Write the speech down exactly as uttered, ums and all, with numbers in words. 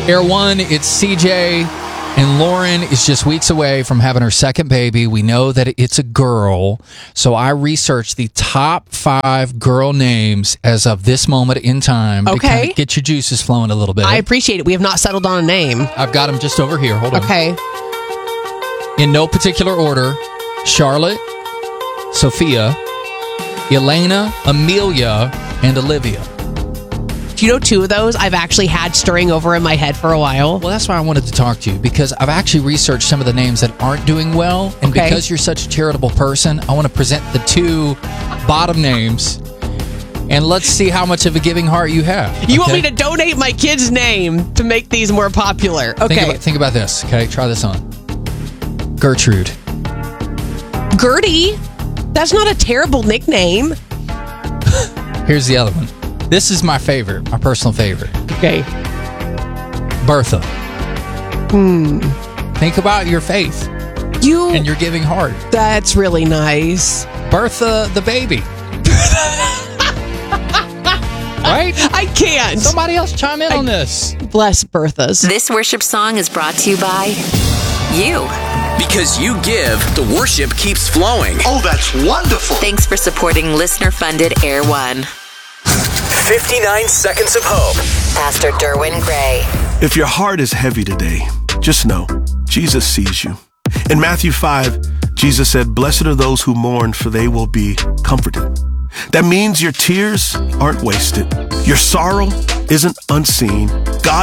Air One, it's C J, and Lauren is just weeks away from having her second baby. We know that it's a girl, so I researched the top five girl names as of this moment in time to Okay. kind of get your juices flowing a little bit. I appreciate it. We have not settled on a name. I've got them just over here. Hold on. Okay. In no particular order, Charlotte, Sophia, Elena, Amelia, and Olivia. Do you know two of those I've actually had stirring over in my head for a while? Well, that's why I wanted to talk to you, because I've actually researched some of the names that aren't doing well, and Okay. because you're such a charitable person, I want to present the two bottom names, and let's see how much of a giving heart you have. You want okay? me to donate my kid's name to make these more popular? Think Okay. about, think about this, okay? Try this on. Gertrude. Gertie? That's not a terrible nickname. Here's the other one. This is my favorite, my personal favorite. Okay. Bertha. Hmm. Think about your faith You. and your giving heart. That's really nice. Bertha the baby. Right? I can't. Somebody else chime in on this. Bless Bertha's. This worship song is brought to you by you. Because you give, the worship keeps flowing. Oh, that's wonderful. Thanks for supporting listener-funded Air One. fifty-nine Seconds of Hope. Pastor Derwin Gray. If your heart is heavy today, just know Jesus sees you. In Matthew five, Jesus said, "Blessed are those who mourn, for they will be comforted." That means your tears aren't wasted. Your sorrow isn't unseen. God